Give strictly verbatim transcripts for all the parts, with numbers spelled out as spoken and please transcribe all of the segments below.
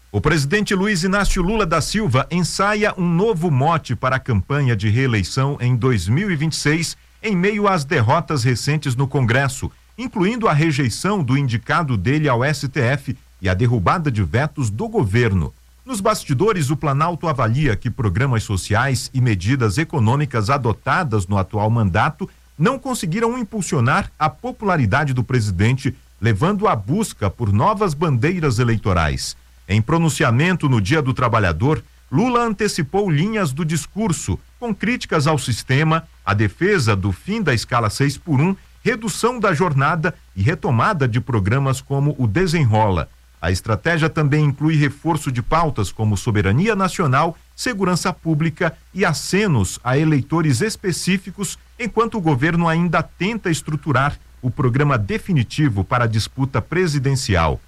O presidente Luiz Inácio Lula da Silva ensaia um novo mote para a campanha de reeleição em dois mil e vinte e seis, em meio às derrotas recentes no Congresso, incluindo a rejeição do indicado dele ao S T F e a derrubada de vetos do governo. Nos bastidores, o Planalto avalia que programas sociais e medidas econômicas adotadas no atual mandato não conseguiram impulsionar a popularidade do presidente, levando à busca por novas bandeiras eleitorais. Em pronunciamento no Dia do Trabalhador, Lula antecipou linhas do discurso, com críticas ao sistema, a defesa do fim da escala seis por um, redução da jornada e retomada de programas como o Desenrola. A estratégia também inclui reforço de pautas como soberania nacional, segurança pública e acenos a eleitores específicos, enquanto o governo ainda tenta estruturar o programa definitivo para a disputa presidencial.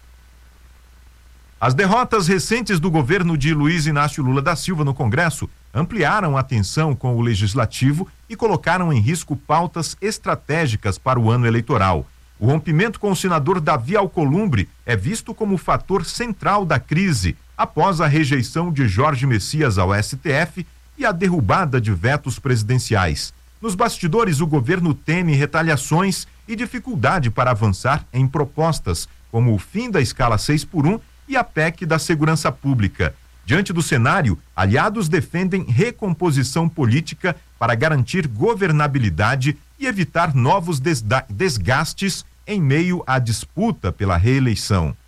As derrotas recentes do governo de Luiz Inácio Lula da Silva no Congresso ampliaram a tensão com o Legislativo e colocaram em risco pautas estratégicas para o ano eleitoral. O rompimento com o senador Davi Alcolumbre é visto como fator central da crise, após a rejeição de Jorge Messias ao S T F e a derrubada de vetos presidenciais. Nos bastidores, o governo teme retaliações e dificuldade para avançar em propostas, como o fim da escala seis por um e a P E C da Segurança Pública. Diante do cenário, aliados defendem recomposição política para garantir governabilidade e evitar novos desgastes em meio à disputa pela reeleição.